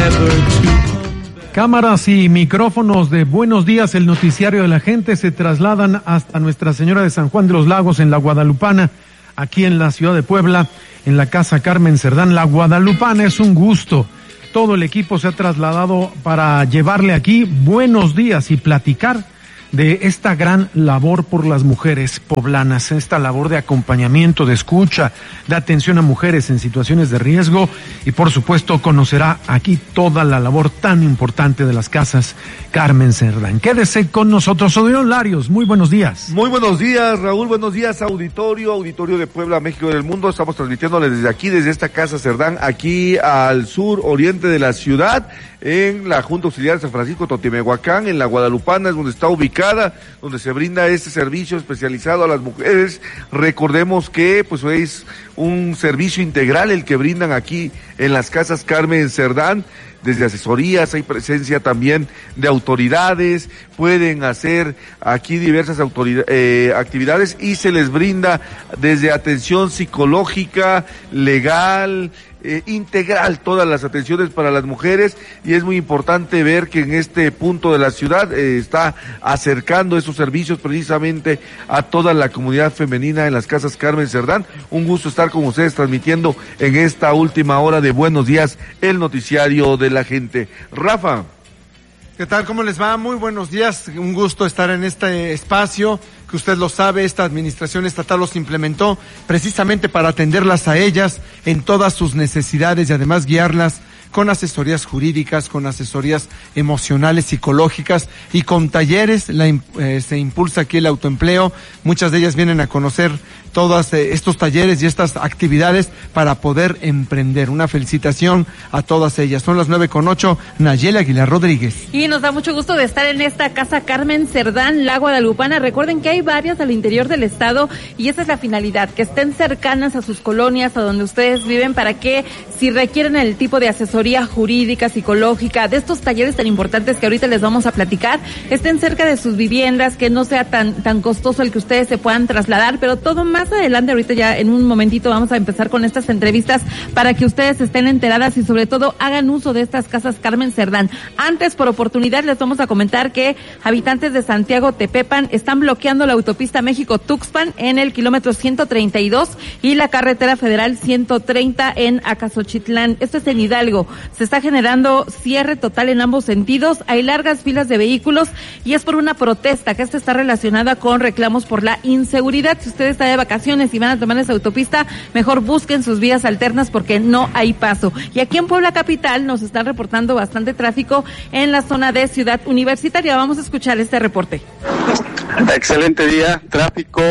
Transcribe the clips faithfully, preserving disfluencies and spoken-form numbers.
Cámaras y micrófonos de Buenos Días, el noticiario de la gente, se trasladan hasta Nuestra Señora de San Juan de los Lagos en La Guadalupana, aquí en la ciudad de Puebla, en la Casa Carmen Cerdán. La Guadalupana es un gusto. Todo el equipo se ha trasladado para llevarle aquí buenos días y platicar de esta gran labor por las mujeres poblanas, esta labor de acompañamiento, de escucha, de atención a mujeres en situaciones de riesgo, y por supuesto conocerá aquí toda la labor tan importante de las Casas Carmen Cerdán. Quédese con nosotros, Odilon Larios, muy buenos días. Muy buenos días, Raúl, buenos días, auditorio, auditorio de Puebla, México y del mundo. Estamos transmitiéndoles desde aquí, desde esta Casa Cerdán, aquí al sur oriente de la ciudad, en la Junta Auxiliar de San Francisco Totimehuacán, en la Guadalupana, es donde está ubicada, donde se brinda este servicio especializado a las mujeres. Recordemos que pues es un servicio integral el que brindan aquí en las Casas Carmen Cerdán. Desde asesorías, hay presencia también de autoridades, pueden hacer aquí diversas autoridades, eh, actividades, y se les brinda desde atención psicológica, legal, eh, integral, todas las atenciones para las mujeres, y es muy importante ver que en este punto de la ciudad eh, está acercando esos servicios precisamente a toda la comunidad femenina en las Casas Carmen Cerdán. Un gusto estar con ustedes transmitiendo en esta última hora de Buenos Días, el noticiario de la gente. Rafa. ¿Qué tal? ¿Cómo les va? Muy buenos días. Un gusto estar en este espacio, que usted lo sabe, esta administración estatal los implementó precisamente para atenderlas a ellas en todas sus necesidades y además guiarlas con asesorías jurídicas, con asesorías emocionales, psicológicas y con talleres. La, eh, se impulsa aquí el autoempleo. Muchas de ellas vienen a conocer todos eh, estos talleres y estas actividades para poder emprender. Una felicitación a todas ellas. Son las nueve con ocho. Nayeli Aguilar Rodríguez. Y nos da mucho gusto de estar en esta Casa Carmen Cerdán, La Guadalupana. Recuerden que hay varias al interior del estado y esa es la finalidad, que estén cercanas a sus colonias, a donde ustedes viven, para que si requieren el tipo de asesoría jurídica, psicológica, de estos talleres tan importantes que ahorita les vamos a platicar, estén cerca de sus viviendas, que no sea tan tan costoso el que ustedes se puedan trasladar, pero todo más adelante. Ahorita ya en un momentito vamos a empezar con estas entrevistas para que ustedes estén enteradas y sobre todo hagan uso de estas Casas Carmen Cerdán. Antes, por oportunidad, les vamos a comentar que habitantes de Santiago Tepepan están bloqueando la autopista México-Tuxpan en el kilómetro ciento treinta y dos y la carretera federal ciento treinta en Acasochitlán. Esto es en Hidalgo. Se está generando cierre total en ambos sentidos, hay largas filas de vehículos y es por una protesta que esta está relacionada con reclamos por la inseguridad. Si usted está de vacaciones y van a tomar esa autopista, mejor busquen sus vías alternas porque no hay paso. Y aquí en Puebla Capital nos están reportando bastante tráfico en la zona de Ciudad Universitaria. Vamos a escuchar este reporte. Excelente día, tráfico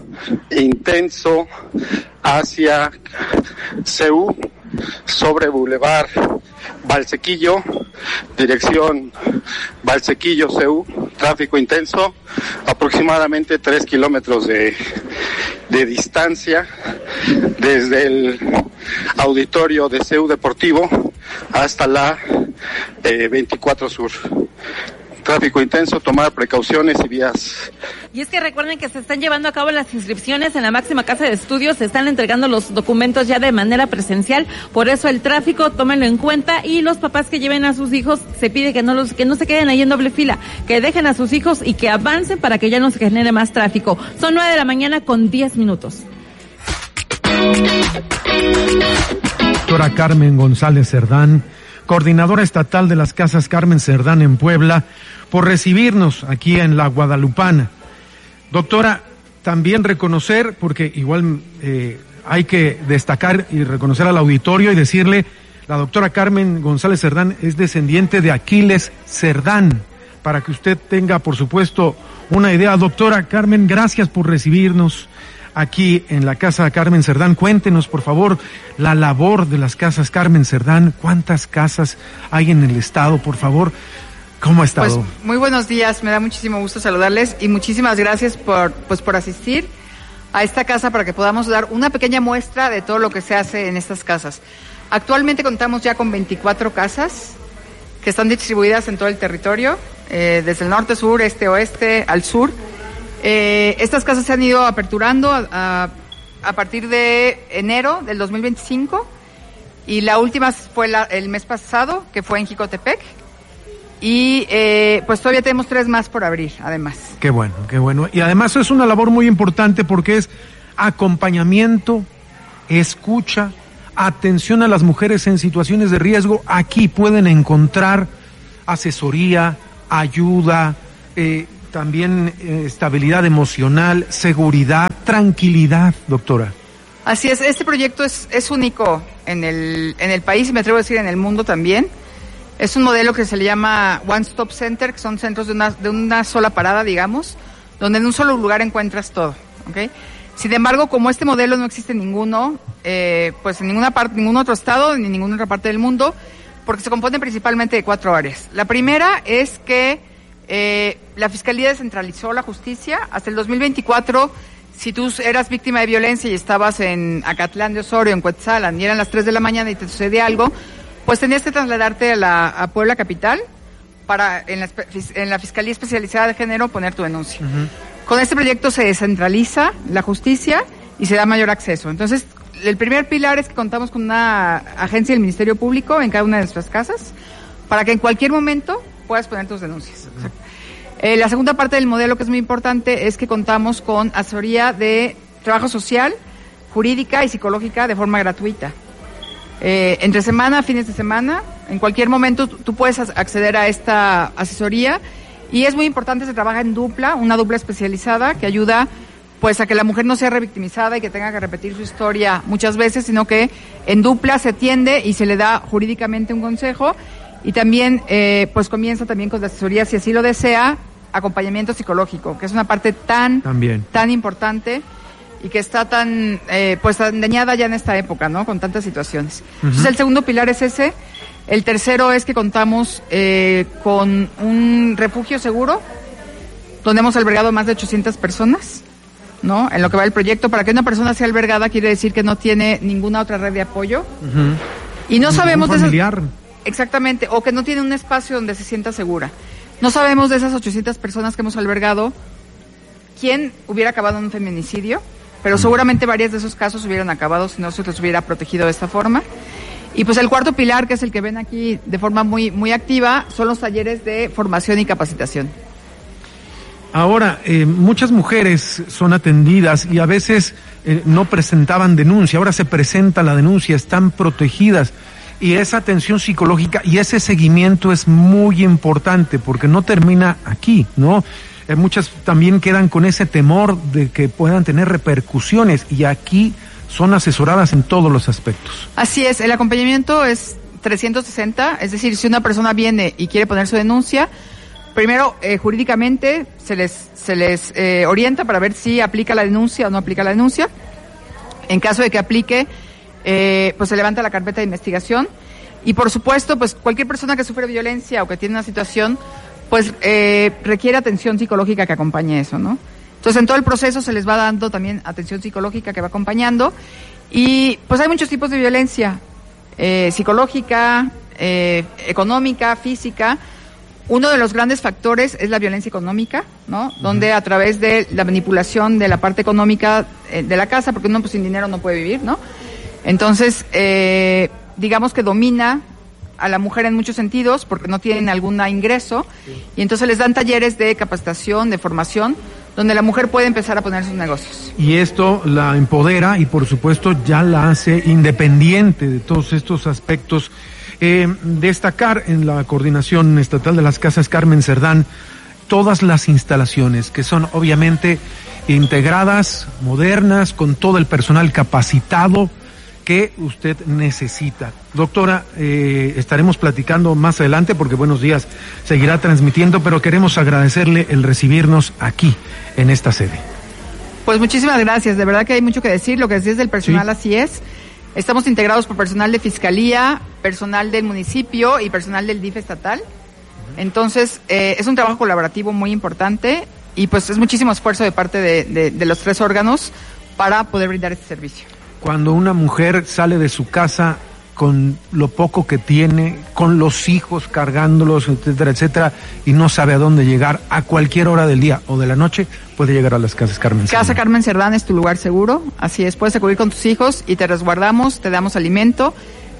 intenso hacia C U sobre Boulevard Valsequillo, dirección Valsequillo C U, tráfico intenso, aproximadamente tres kilómetros de, de distancia desde el auditorio de C U Deportivo hasta la eh, veinticuatro Sur. Tráfico intenso, tomar precauciones y vías. Y es que recuerden que se están llevando a cabo las inscripciones en la máxima casa de estudios, se están entregando los documentos ya de manera presencial, por eso el tráfico, tómenlo en cuenta, y los papás que lleven a sus hijos, se pide que no los que no se queden ahí en doble fila, que dejen a sus hijos y que avancen para que ya no se genere más tráfico. Son nueve de la mañana con diez minutos. Doctora Carmen González Cerdán, coordinadora estatal de las Casas Carmen Cerdán en Puebla, por recibirnos aquí en La Guadalupana. Doctora, también reconocer, porque igual eh, hay que destacar y reconocer al auditorio y decirle, la doctora Carmen González Cerdán es descendiente de Aquiles Cerdán, para que usted tenga, por supuesto, una idea. Doctora Carmen, gracias por recibirnos aquí en la Casa Carmen Cerdán. Cuéntenos, por favor, la labor de las Casas Carmen Cerdán. ¿Cuántas casas hay en el estado, por favor? ¿Cómo ha estado? Pues muy buenos días, me da muchísimo gusto saludarles y muchísimas gracias por, pues, por asistir a esta casa para que podamos dar una pequeña muestra de todo lo que se hace en estas casas. Actualmente contamos ya con veinticuatro casas que están distribuidas en todo el territorio, eh, desde el norte, sur, este, oeste, al sur. Eh, estas casas se han ido aperturando a, a, a partir de enero del dos mil veinticinco Y la última fue la, el mes pasado, que fue en Jicotepec. Y eh, pues todavía tenemos tres más por abrir, además. Qué bueno, qué bueno. Y además es una labor muy importante porque es acompañamiento, escucha, atención a las mujeres en situaciones de riesgo. Aquí pueden encontrar asesoría, ayuda, eh, también eh, estabilidad emocional, seguridad, tranquilidad, doctora. Así es, este proyecto es, es único en el, en el país y me atrevo a decir en el mundo también. Es un modelo que se le llama One Stop Center, que son centros de una, de una sola parada, digamos, donde en un solo lugar encuentras todo, ¿ok? Sin embargo, como este modelo no existe ninguno, eh, pues en ninguna parte, ningún otro estado, ni en ninguna otra parte del mundo, porque se compone principalmente de cuatro áreas. La primera es que eh, la Fiscalía descentralizó la justicia. Hasta el dos mil veinticuatro, si tú eras víctima de violencia y estabas en Acatlán de Osorio, en Cuetzalan, y eran las tres de la mañana y te sucedía algo, pues tenías que trasladarte a la a Puebla Capital para en la, en la Fiscalía Especializada de Género poner tu denuncia. Uh-huh. Con este proyecto se descentraliza la justicia y se da mayor acceso. Entonces, el primer pilar es que contamos con una agencia del Ministerio Público en cada una de nuestras casas para que en cualquier momento puedas poner tus denuncias. Uh-huh. Eh, la segunda parte del modelo, que es muy importante, es que contamos con asesoría de trabajo social, jurídica y psicológica de forma gratuita. Eh, entre semana, fines de semana, en cualquier momento tú, tú puedes acceder a esta asesoría y es muy importante, se trabaja en dupla, una dupla especializada que ayuda pues a que la mujer no sea revictimizada y que tenga que repetir su historia muchas veces, sino que en dupla se atiende y se le da jurídicamente un consejo y también eh, pues comienza también con la asesoría, si así lo desea, acompañamiento psicológico, que es una parte tan, también. tan importante y que está tan, eh, pues, tan dañada ya en esta época, ¿no? Con tantas situaciones. Uh-huh. Entonces, el segundo pilar es ese. El tercero es que contamos eh, con un refugio seguro, donde hemos albergado más de ochocientas personas, ¿no? En lo que va el proyecto. Para que una persona sea albergada quiere decir que no tiene ninguna otra red de apoyo. Uh-huh. Y no sabemos de esas... Exactamente, o que no tiene un espacio donde se sienta segura. No sabemos de esas ochocientas personas que hemos albergado quién hubiera acabado en un feminicidio, pero seguramente varios de esos casos hubieran acabado si no se los hubiera protegido de esta forma. Y pues el cuarto pilar, que es el que ven aquí de forma muy, muy activa, son los talleres de formación y capacitación. Ahora, eh, muchas mujeres son atendidas y a veces eh, no presentaban denuncia, ahora se presenta la denuncia, están protegidas. Y esa atención psicológica y ese seguimiento es muy importante porque no termina aquí, ¿no? Eh, muchas también quedan con ese temor de que puedan tener repercusiones y aquí son asesoradas en todos los aspectos. Así es, el acompañamiento es trescientos sesenta, es decir, si una persona viene y quiere poner su denuncia, primero eh, jurídicamente se les se les eh, orienta para ver si aplica la denuncia o no aplica la denuncia. En caso de que aplique, eh, pues se levanta la carpeta de investigación y por supuesto, pues cualquier persona que sufre violencia o que tiene una situación pues eh, requiere atención psicológica que acompañe eso, ¿no? Entonces, en todo el proceso se les va dando también atención psicológica que va acompañando y pues hay muchos tipos de violencia, eh, psicológica, eh, económica, física. Uno de los grandes factores es la violencia económica, ¿no? Uh-huh. Donde a través de la manipulación de la parte económica eh, de la casa, porque uno pues sin dinero no puede vivir, ¿no? Entonces, eh, digamos que domina a la mujer en muchos sentidos porque no tienen algún ingreso y entonces les dan talleres de capacitación, de formación, donde la mujer puede empezar a poner sus negocios. Y esto la empodera y por supuesto ya la hace independiente de todos estos aspectos. Eh, destacar en la Coordinación Estatal de las Casas Carmen Cerdán todas las instalaciones que son obviamente integradas, modernas, con todo el personal capacitado que usted necesita. Doctora, eh, estaremos platicando más adelante porque Buenos Días seguirá transmitiendo, pero queremos agradecerle el recibirnos aquí en esta sede. Pues muchísimas gracias, de verdad que hay mucho que decir, lo que decís del personal, sí. Así es. Estamos integrados por personal de Fiscalía, personal del municipio y personal del D I F estatal. Entonces, eh, es un trabajo colaborativo muy importante y pues es muchísimo esfuerzo de parte de, de, de los tres órganos para poder brindar este servicio. Cuando una mujer sale de su casa con lo poco que tiene, con los hijos cargándolos, etcétera, etcétera, y no sabe a dónde llegar, a cualquier hora del día o de la noche, puede llegar a las Casas Carmen Cerdán. Casa Carmen Cerdán es tu lugar seguro, así es, puedes acudir con tus hijos y te resguardamos, te damos alimento,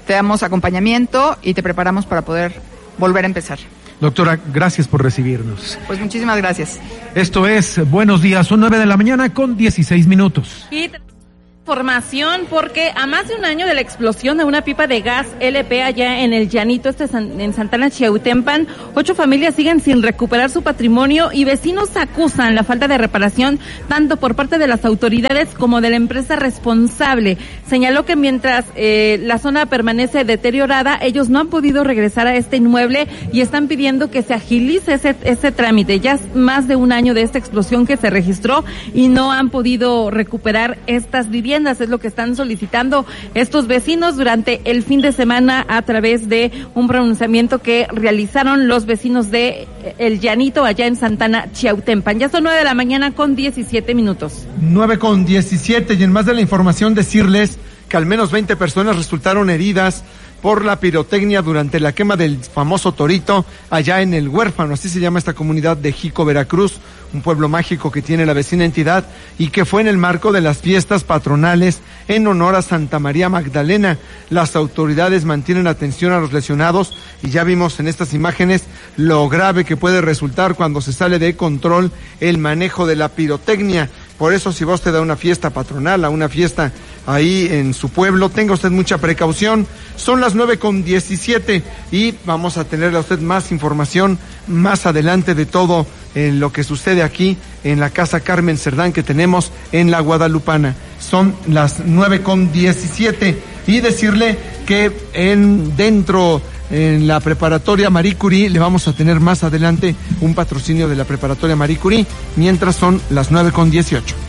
te damos acompañamiento y te preparamos para poder volver a empezar. Doctora, gracias por recibirnos. Pues muchísimas gracias. Esto es Buenos Días, son nueve de la mañana con dieciséis minutos. Y información porque a más de un año de la explosión de una pipa de gas L P allá en el Llanito, este en Santana Chiautempan, ocho familias siguen sin recuperar su patrimonio y vecinos acusan la falta de reparación tanto por parte de las autoridades como de la empresa responsable. Señaló que mientras eh, la zona permanece deteriorada, ellos no han podido regresar a este inmueble y están pidiendo que se agilice ese, ese trámite. Ya es más de un año de esta explosión que se registró y no han podido recuperar estas viviendas. Es lo que están solicitando estos vecinos durante el fin de semana a través de un pronunciamiento que realizaron los vecinos de El Llanito allá en Santana Chiautempan. Ya son nueve de la mañana con diecisiete minutos. Nueve con diecisiete y en más de la información decirles que al menos veinte personas resultaron heridas por la pirotecnia durante la quema del famoso torito allá en El Huérfano, así se llama esta comunidad de Jico, Veracruz, un pueblo mágico que tiene la vecina entidad y que fue en el marco de las fiestas patronales en honor a Santa María Magdalena. Las autoridades mantienen atención a los lesionados y ya vimos en estas imágenes lo grave que puede resultar cuando se sale de control el manejo de la pirotecnia. Por eso, si va usted a una fiesta patronal, a una fiesta ahí en su pueblo, tenga usted mucha precaución. Son las nueve con diecisiete y vamos a tenerle a usted más información más adelante de todo eh, lo que sucede aquí en la Casa Carmen Cerdán que tenemos en la Guadalupana. Son las nueve con diecisiete y decirle que en dentro en la preparatoria Marie Curie le vamos a tener más adelante un patrocinio de la preparatoria Marie Curie, mientras son las nueve con dieciocho.